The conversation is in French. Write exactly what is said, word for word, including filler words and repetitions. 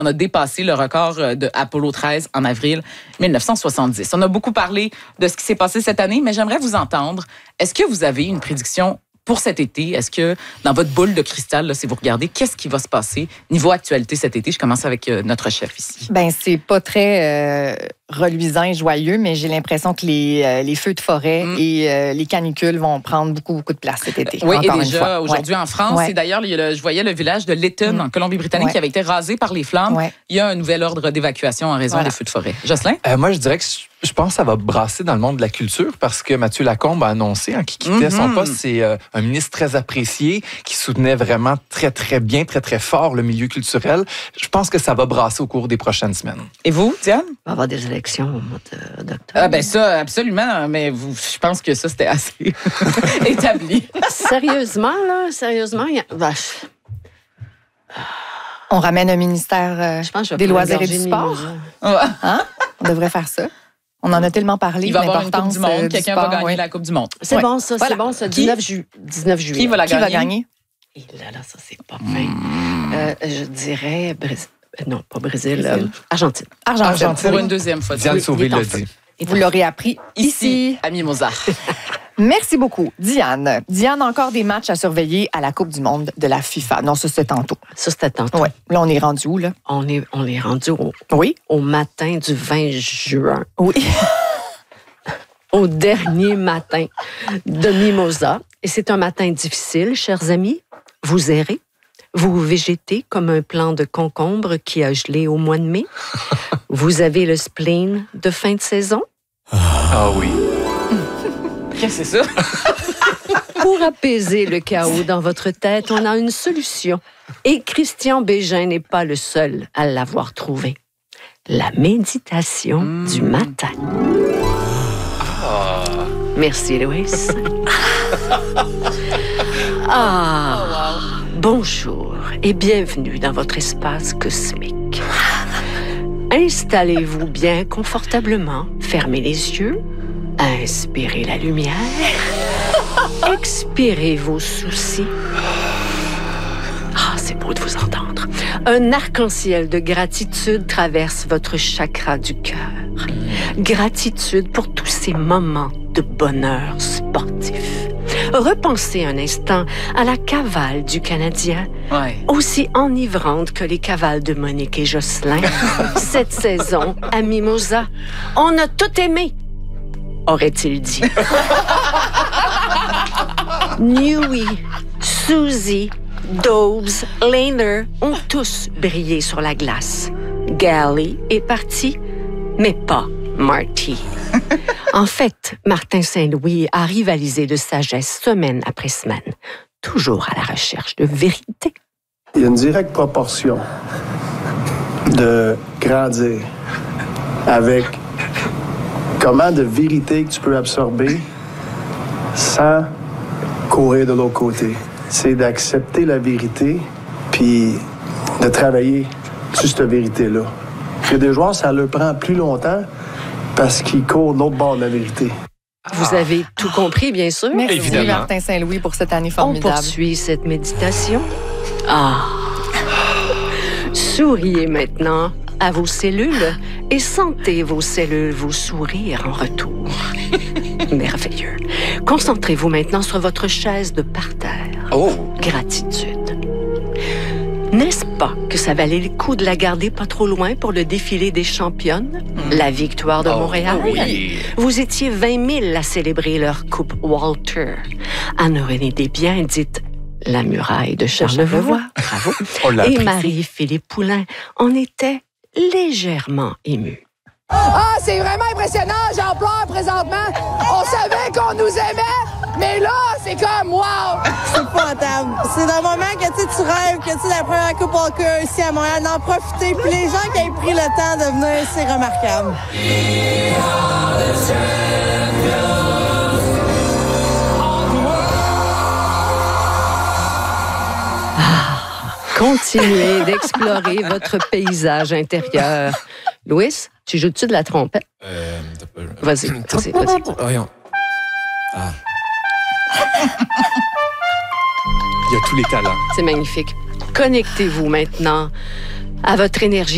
On a dépassé le record de Apollo treize en avril mille neuf cent soixante-dix. On a beaucoup parlé de ce qui s'est passé cette année, mais j'aimerais vous entendre. Est-ce que vous avez une prédiction pour cet été? Est-ce que dans votre boule de cristal, là, si vous regardez, qu'est-ce qui va se passer niveau actualité cet été? Je commence avec euh, notre chef ici. Ben c'est pas très euh, reluisant et joyeux, mais j'ai l'impression que les, euh, les feux de forêt mm. et euh, les canicules vont prendre beaucoup, beaucoup de place cet été. Oui, et déjà aujourd'hui ouais. en France, ouais. et d'ailleurs, je voyais le village de Lytton, mm. en Colombie-Britannique, ouais. qui avait été rasé par les flammes. Ouais. Il y a un nouvel ordre d'évacuation en raison voilà. des feux de forêt. Jocelyn? Euh, moi, je dirais que je pense que ça va brasser dans le monde de la culture parce que Mathieu Lacombe a annoncé hein, qu'il quittait mm-hmm. son poste. C'est euh, un ministre très apprécié qui soutenait vraiment très, très bien, très, très fort le milieu culturel. Je pense que ça va brasser au cours des prochaines semaines. Et vous, Diane? Il va y avoir des élections au mois d'octobre. Ah ben ça, absolument. Mais vous, je pense que ça, c'était assez établi. Sérieusement, là, sérieusement, il y a... Ben, je... On ramène un ministère euh, je pense que je des loisirs et du sport. Hein? On devrait faire ça. On en a tellement parlé. Il va y avoir une Coupe du Monde. Quelqu'un va gagner oui. la Coupe du Monde. C'est ouais. bon, ça, voilà. c'est bon, ça. dix-neuf, ju- dix-neuf juillet. Qui va la Qui gagner? va gagner? Et là, là, ça, c'est pas fin. Mm. Euh, je dirais... Brésil. Non, pas Brésil. Euh, Argentine. Argentine. Argentine. Pour une deuxième fois. Diane Sauvé l'a dit. Vous l'aurez appris ici, ici à Mimosa. Merci beaucoup, Diane. Diane, encore des matchs à surveiller à la Coupe du monde de la FIFA. Non, ça, c'était tantôt. Ça, c'était tantôt. Oui. Là, on est rendu où, là? On est, on est rendu au, oui. au matin du vingt juin. Oui. Au dernier matin de Mimosa. Et c'est un matin difficile, chers amis. Vous errez. Vous végétez comme un plant de concombre qui a gelé au mois de mai. Vous avez le spleen de fin de saison. Ah oui. Qu'est-ce que c'est ça? Pour apaiser le chaos dans votre tête, on a une solution. Et Christian Bégin n'est pas le seul à l'avoir trouvé. La méditation mmh. du matin. Ah. Merci, Louis. Ah, oh, wow. Bonjour et bienvenue dans votre espace cosmique. Installez-vous bien confortablement, fermez les yeux, inspirez la lumière, expirez vos soucis. Ah, c'est beau de vous entendre. Un arc-en-ciel de gratitude traverse votre chakra du cœur. Gratitude pour tous ces moments de bonheur sportif. Repensez un instant à la cavale du Canadien, ouais. aussi enivrante que les cavales de Monique et Jocelyn. Cette saison, à Mimosa, on a tout aimé, aurait-il dit. Newey, Suzy, Dobbs, Lehner ont tous brillé sur la glace. Galley est parti, mais pas Marty. En fait, Martin Saint-Louis a rivalisé de sagesse semaine après semaine, toujours à la recherche de vérité. Il y a une directe proportion de grandir avec comment de vérité que tu peux absorber sans courir de l'autre côté. C'est d'accepter la vérité puis de travailler sur cette vérité-là. Il y a des joueurs, ça leur prend plus longtemps parce qu'ils courent l'autre bord de la vérité. Vous avez tout compris, bien sûr. Merci, évidemment. Martin Saint-Louis, pour cette année formidable. On poursuit cette méditation. Ah! Souriez maintenant à vos cellules et sentez vos cellules vous sourire en retour. Merveilleux. Concentrez-vous maintenant sur votre chaise de parterre. Oh! Gratitude. N'est-ce pas que ça valait le coup de la garder pas trop loin pour le défilé des championnes? Mmh. La victoire de oh, Montréal? Oui. Vous étiez vingt mille à célébrer leur coupe Walter. Anne-Renée Desbiens dit « La muraille de Charlevoix ». Bravo. Et Marie-Philippe Poulain en était légèrement émue. Ah, c'est vraiment impressionnant, j'en pleure présentement. On savait qu'on nous aimait, mais là, c'est comme wow! C'est épouvantable. C'est un moment que tu, tu rêves que tu la première Coupe Walker ici à Montréal, d'en profiter. Puis les gens qui ont pris le temps de venir, c'est remarquable. Ah, continuez d'explorer votre paysage intérieur. Louis, tu joues-tu de la trompette? Euh, vas-y, vas-y, vas-y. Voyons. Ah. Il y a tous les talents. C'est magnifique. Connectez-vous maintenant à votre énergie